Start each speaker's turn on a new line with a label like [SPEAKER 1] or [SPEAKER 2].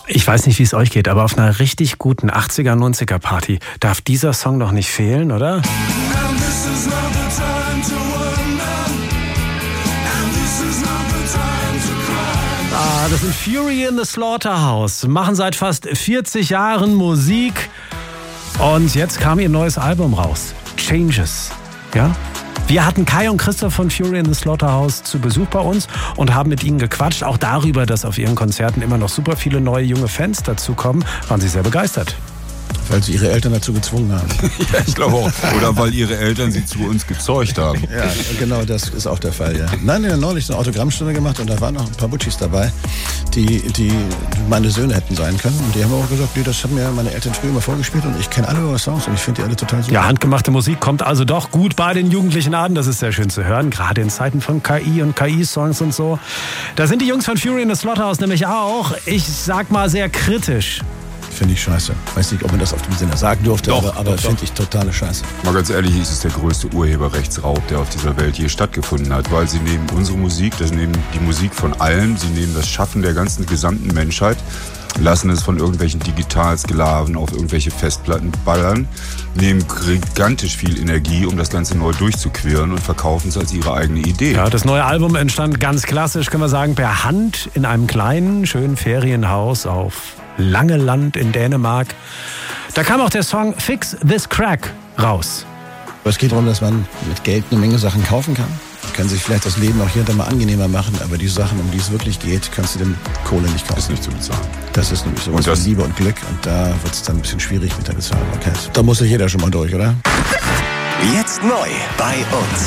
[SPEAKER 1] Ich weiß nicht, wie es euch geht, aber auf einer richtig guten 80er, 90er Party darf dieser Song doch nicht fehlen, oder? Das sind Fury in the Slaughterhouse, machen seit fast 40 Jahren Musik und jetzt kam ihr neues Album raus, Changes, ja? Wir hatten Kai und Christoph von Fury in the Slaughterhouse zu Besuch bei uns und haben mit ihnen gequatscht, auch darüber, dass auf ihren Konzerten immer noch super viele neue junge Fans dazukommen, waren sie sehr begeistert.
[SPEAKER 2] Weil sie ihre Eltern dazu gezwungen haben.
[SPEAKER 3] Ja, ich glaube auch. Oder weil ihre Eltern sie zu uns gezeugt haben.
[SPEAKER 2] Ja, genau, das ist auch der Fall, ja. Nein, neulich eine Autogrammstunde gemacht und da waren noch ein paar Butchis dabei, die meine Söhne hätten sein können. Und die haben auch gesagt, das haben mir meine Eltern früher immer vorgespielt und ich kenne alle eure Songs und ich finde die alle total super.
[SPEAKER 1] Ja, handgemachte Musik kommt also doch gut bei den Jugendlichen an. Das ist sehr schön zu hören, gerade in Zeiten von KI und KI-Songs und so. Da sind die Jungs von Fury in the Slaughterhouse nämlich auch, ich sag mal, sehr kritisch.
[SPEAKER 2] Finde ich scheiße. Weiß nicht, ob man das auf dem Sinne sagen durfte, aber finde ich totale Scheiße.
[SPEAKER 3] Mal ganz ehrlich, es ist der größte Urheberrechtsraub, der auf dieser Welt je stattgefunden hat, weil sie nehmen unsere Musik, das nehmen die Musik von allen, sie nehmen das Schaffen der gesamten Menschheit, lassen es von irgendwelchen Digitalsklaven auf irgendwelche Festplatten ballern, nehmen gigantisch viel Energie, um das Ganze neu durchzuqueren und verkaufen es als ihre eigene Idee.
[SPEAKER 1] Ja, das neue Album entstand ganz klassisch, können wir sagen, per Hand in einem kleinen, schönen Ferienhaus auf Langeland in Dänemark. Da kam auch der Song Fix This Crack raus.
[SPEAKER 2] Es geht darum, dass man mit Geld eine Menge Sachen kaufen kann. Man kann sich vielleicht das Leben auch hier und da mal angenehmer machen, aber die Sachen, um die es wirklich geht, kannst du dem Kohle nicht kaufen.
[SPEAKER 3] Ist nicht zu bezahlen.
[SPEAKER 2] Das ist nämlich sowas wie Liebe und Glück und da wird es dann ein bisschen schwierig mit der Bezahlbarkeit. Da muss sich jeder schon mal durch, oder?
[SPEAKER 4] Jetzt neu bei uns.